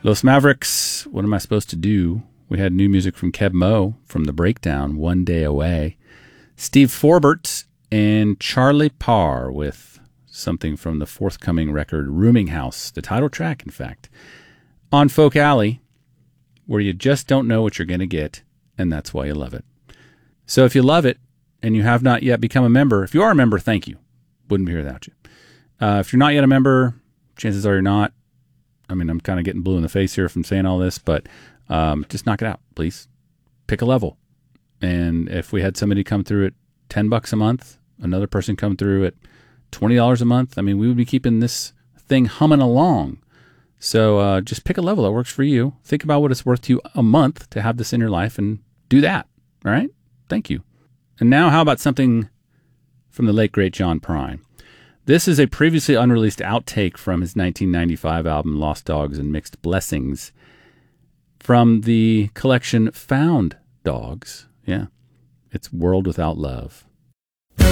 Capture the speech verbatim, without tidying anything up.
Los Mavericks, what am I supposed to do? We had new music from Keb Mo from The Breakdown, One Day Away. Steve Forbert and Charlie Parr with something from the forthcoming record Rooming House, the title track, in fact. On Folk Alley, where you just don't know what you're going to get, and that's why you love it. So if you love it and you have not yet become a member, if you are a member, thank you. Wouldn't be here without you. Uh, if you're not yet a member, chances are you're not. I mean, I'm kind of getting blue in the face here from saying all this, but um, just knock it out, please. Pick a level. And if we had somebody come through at ten bucks a month, another person come through at twenty dollars a month, I mean, we would be keeping this thing humming along. So uh, just pick a level that works for you. Think about what it's worth to you a month to have this in your life and do that. All right? Thank you. And now how about something from the late, great John Prine? This is a previously unreleased outtake from his nineteen ninety-five album Lost Dogs and Mixed Blessings from the collection Found Dogs. Yeah, it's World Without Love.